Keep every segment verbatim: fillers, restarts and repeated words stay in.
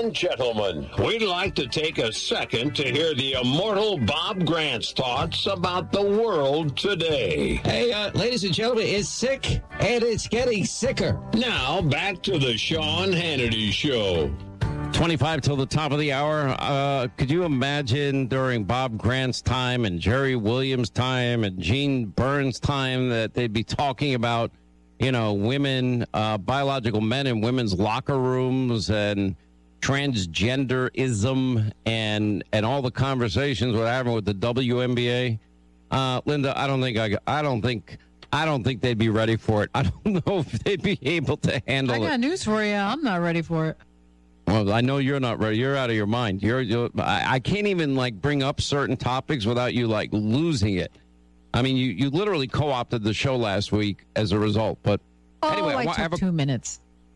and gentlemen, we'd like to take a second to hear the immortal Bob Grant's thoughts about the world today. Hey, uh, ladies and gentlemen, it's sick, and it's getting sicker. Now, back to the Sean Hannity Show. twenty-five till the top of the hour. Uh, could you imagine during Bob Grant's time and Jerry Williams' time and Gene Burns' time that they'd be talking about, you know, women, uh, biological men in women's locker rooms and transgenderism and and all the conversations we're having with the W N B A? Uh, Linda, I don't think I, I don't think I don't think they'd be ready for it. I don't know if they'd be able to handle it. I got news for you. I'm not ready for it. Well, I know you're not ready. You're out of your mind. You're, you're I, I can't even like bring up certain topics without you like losing it. I mean, you, you literally co-opted the show last week as a result. But Oh, anyway, I I took have a- two minutes.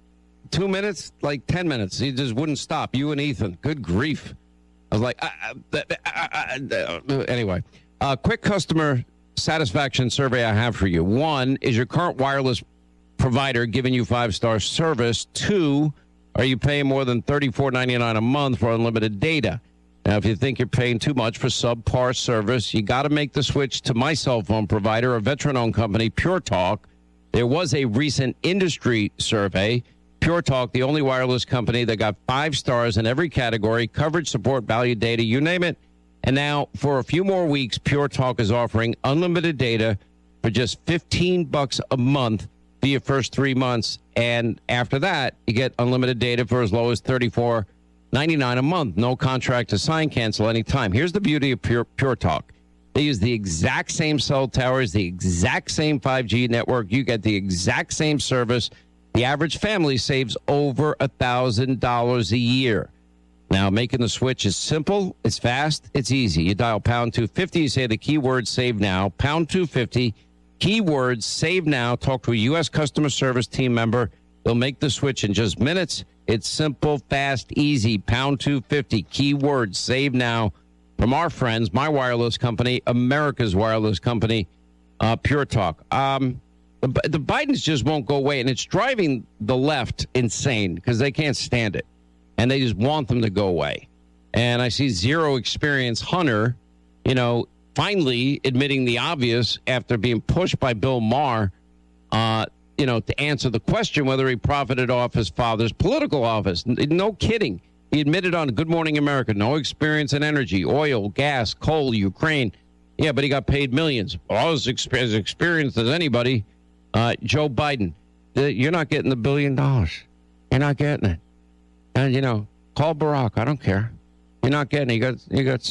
two minutes, like ten minutes. He just wouldn't stop. You and Ethan. Good grief. I was like, uh, uh, uh, uh, uh, anyway, uh, quick customer satisfaction survey I have for you. One, is your current wireless provider giving you five-star service? Two, are you paying more than thirty-four ninety-nine a month for unlimited data? Now, if you think you're paying too much for subpar service, you got to make the switch to my cell phone provider, a veteran-owned company, Pure Talk. There was a recent industry survey. Pure Talk, the only wireless company that got five stars in every category, coverage, support, value, data, you name it. And now, for a few more weeks, Pure Talk is offering unlimited data for just fifteen bucks a month for your first three months. And after that, you get unlimited data for as low as thirty-four ninety-nine a month. No contract to sign, cancel anytime. Here's the beauty of Pure, Pure Talk. They use the exact same cell towers, the exact same five G network. You get the exact same service. The average family saves over one thousand dollars a year. Now, making the switch is simple, it's fast, it's easy. You dial pound two fifty, you say the keyword save now, pound two fifty, keyword save now, talk to a U S customer service team member. They'll make the switch in just minutes. It's simple, fast, easy, pound two fifty, keyword save now. From our friends, my wireless company, America's wireless company, uh, Pure Talk. Um, the, the Bidens just won't go away, and it's driving the left insane because they can't stand it, and they just want them to go away. And I see zero experience Hunter, you know, finally admitting the obvious after being pushed by Bill Maher, uh, you know, to answer the question whether he profited off his father's political office. No kidding. He admitted on Good Morning America, no experience in energy, oil, gas, coal, Ukraine. Yeah, but he got paid millions. All as experienced as anybody. Uh, Joe Biden, the, you're not getting the billion dollars. You're not getting it. And, you know, call Barack. I don't care. You're not getting it. You got, you got